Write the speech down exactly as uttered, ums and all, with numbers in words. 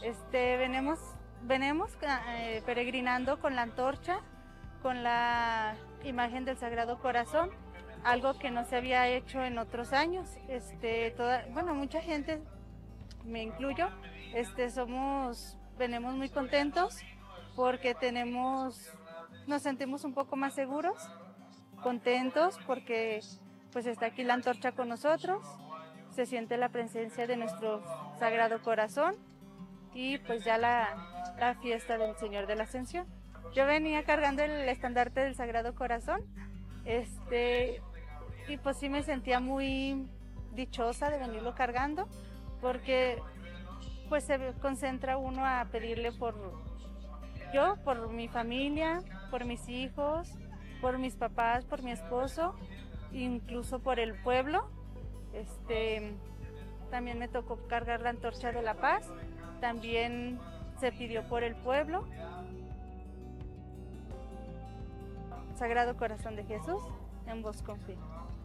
Este, venimos, venimos eh, peregrinando con la antorcha, con la imagen del Sagrado Corazón, algo que no se había hecho en otros años. Este, toda, bueno, mucha gente, me incluyo, este, somos, venimos muy contentos porque tenemos, nos sentimos un poco más seguros, contentos porque pues está aquí la antorcha con nosotros, se siente la presencia de nuestro Sagrado Corazón y pues ya la, la fiesta del Señor de la Ascensión. Yo venía cargando el estandarte del Sagrado Corazón, este, y pues sí me sentía muy dichosa de venirlo cargando, porque pues se concentra uno a pedirle por yo, por mi familia, por mis hijos, por mis papás, por mi esposo, incluso por el pueblo. Este, también me tocó cargar la antorcha de la paz, también se pidió por el pueblo. Sagrado Corazón de Jesús, en vos confío.